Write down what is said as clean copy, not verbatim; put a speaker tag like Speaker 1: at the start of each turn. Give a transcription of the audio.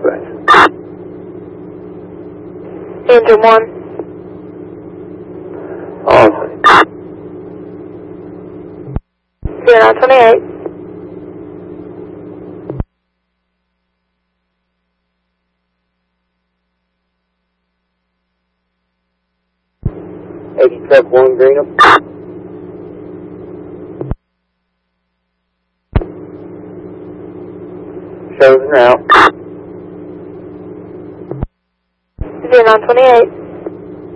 Speaker 1: dispatch.
Speaker 2: Engine 1.
Speaker 1: Awesome.
Speaker 2: 0928.
Speaker 1: Truck 1 Greenup. Shows now.
Speaker 2: 0928.